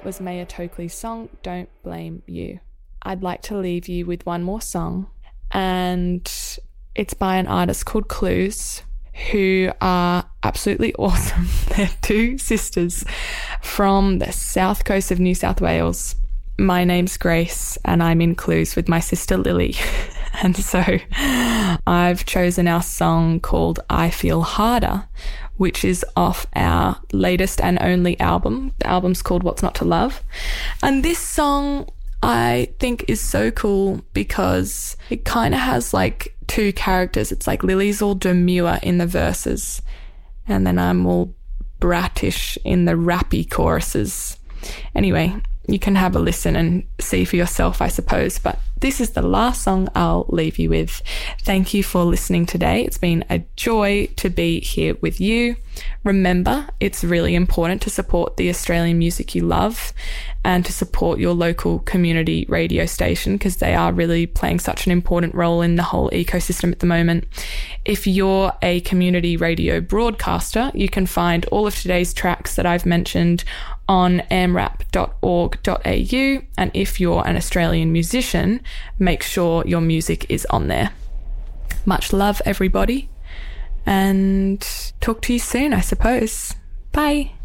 That was Maya Tokley's song, Don't Blame You. I'd like to leave you with one more song, and it's by an artist called Clues, who are absolutely awesome. They're two sisters from the south coast of New South Wales. My name's Grace and I'm in Clues with my sister Lily. And so I've chosen our song called I Feel Harder, which is off our latest and only album. The album's called What's Not to Love. And this song I think is so cool because it kind of has like two characters. It's like Lily's all demure in the verses and then I'm all brattish in the rappy choruses. Anyway, you can have a listen and see for yourself, I suppose, but this is the last song I'll leave you with. Thank you for listening today. It's been a joy to be here with you. Remember, it's really important to support the Australian music you love and to support your local community radio station because they are really playing such an important role in the whole ecosystem at the moment. If you're a community radio broadcaster, you can find all of today's tracks that I've mentioned on amrap.org.au, and if you're an Australian musician, make sure your music is on there. Much love, everybody, and talk to you soon, I suppose. Bye.